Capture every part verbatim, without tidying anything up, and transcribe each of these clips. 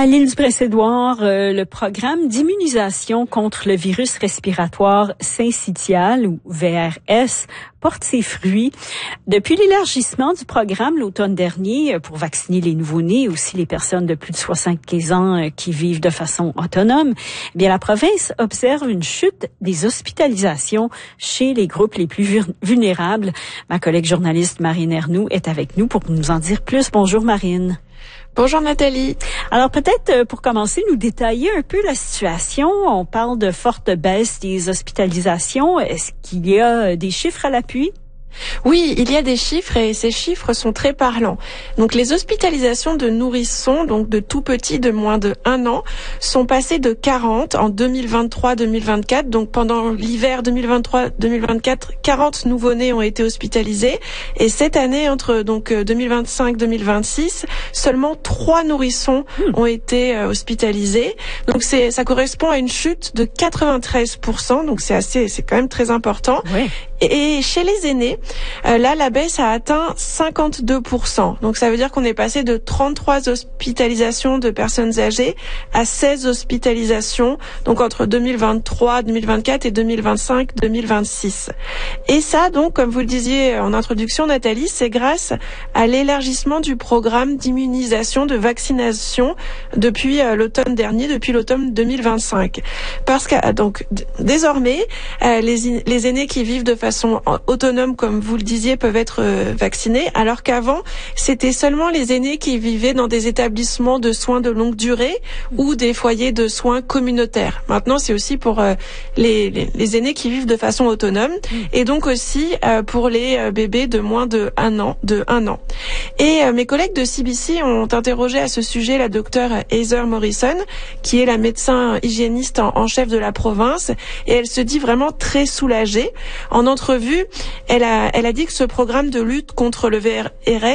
À l'île du Prince-Édouard, euh, le programme d'immunisation contre le virus respiratoire syncytial, ou V R S, porte ses fruits. Depuis l'élargissement du programme l'automne dernier pour vacciner les nouveau-nés et aussi les personnes de plus de soixante-quinze ans euh, qui vivent de façon autonome, eh bien la province observe une chute des hospitalisations chez les groupes les plus vulnérables. Ma collègue journaliste Marine Ernoult est avec nous pour nous en dire plus. Bonjour Marine. Bonjour Nathalie. Alors peut-être pour commencer, nous détailler un peu la situation. On parle de forte baisse des hospitalisations. Est-ce qu'il y a des chiffres à l'appui? Oui, il y a des chiffres et ces chiffres sont très parlants. Donc les hospitalisations de nourrissons, donc de tout petits de moins de un an, sont passées de quarante en deux mille vingt-trois deux mille vingt-quatre. Donc pendant l'hiver deux mille vingt-trois deux mille vingt-quatre, quarante nouveau-nés ont été hospitalisés. Et cette année, entre donc deux mille vingt-cinq deux mille vingt-six, seulement trois nourrissons mmh. ont été euh, hospitalisés. Donc c'est ça correspond à une chute de quatre-vingt-treize pour cent. Donc c'est assez, c'est quand même très important. Oui. Et, et chez les aînés, Euh, là, la baisse a atteint cinquante-deux pour cent. Donc, ça veut dire qu'on est passé de trente-trois hospitalisations de personnes âgées à seize hospitalisations, donc entre deux mille vingt-trois deux mille vingt-quatre et deux mille vingt-cinq deux mille vingt-six. Et ça, donc, comme vous le disiez en introduction, Nathalie, c'est grâce à l'élargissement du programme d'immunisation, de vaccination depuis euh, l'automne dernier, depuis l'automne deux mille vingt-cinq. Parce que, donc, d- désormais, euh, les, les aînés qui vivent de façon autonome, comme vous le disiez, peuvent être euh, vaccinés, alors qu'avant, c'était seulement les aînés qui vivaient dans des établissements de soins de longue durée ou des foyers de soins communautaires. Maintenant, c'est aussi pour euh, les, les, les aînés qui vivent de façon autonome et donc aussi euh, pour les euh, bébés de moins de un an. De un an. Et euh, mes collègues de C B C ont interrogé à ce sujet la docteure Heather Morrison, qui est la médecin hygiéniste en, en chef de la province, et elle se dit vraiment très soulagée. En entrevue, elle a Elle a dit que ce programme de lutte contre le V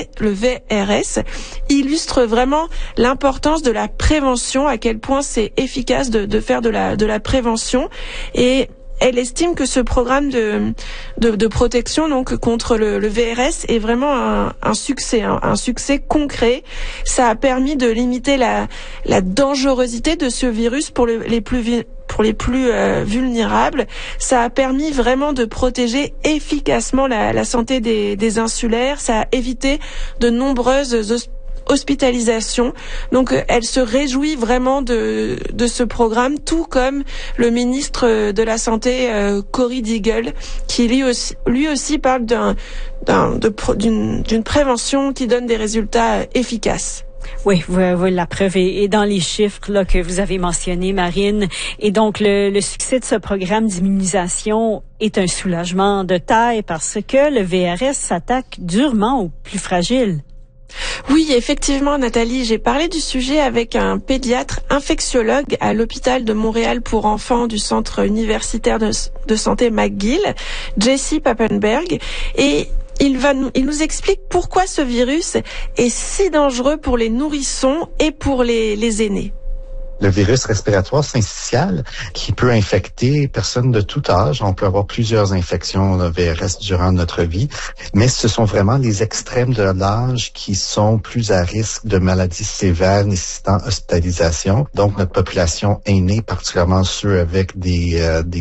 R S illustre vraiment l'importance de la prévention, à quel point c'est efficace de, de faire de la, de la prévention. Et elle estime que ce programme de, de, de protection donc contre le, le V R S est vraiment un, un succès, un, un succès concret. Ça a permis de limiter la, la dangerosité de ce virus pour le, les plus pour les plus euh, vulnérables. Ça a permis vraiment de protéger efficacement la, la santé des, des insulaires. Ça a évité de nombreuses hospitalisations. hospitalisation. Donc, elle se réjouit vraiment de, de ce programme, tout comme le ministre de la Santé, euh, Cory Deagle, qui lui aussi, lui aussi parle d'un, d'un, de, d'une, d'une prévention qui donne des résultats efficaces. Oui, voilà, la preuve est dans les chiffres là que vous avez mentionnés, Marine. Et donc, le, le succès de ce programme d'immunisation est un soulagement de taille parce que le V R S s'attaque durement aux plus fragiles. Oui, effectivement, Nathalie, j'ai parlé du sujet avec un pédiatre infectiologue à l'hôpital de Montréal pour enfants du centre universitaire de, de santé McGill, Jesse Papenberg, et il va nous, il nous explique pourquoi ce virus est si dangereux pour les nourrissons et pour les, les aînés. Le virus respiratoire syncytial qui peut infecter personnes de tout âge. On peut avoir plusieurs infections de V R S durant notre vie, mais ce sont vraiment les extrêmes de l'âge qui sont plus à risque de maladies sévères nécessitant hospitalisation. Donc, notre population aînée, particulièrement ceux avec des, euh, des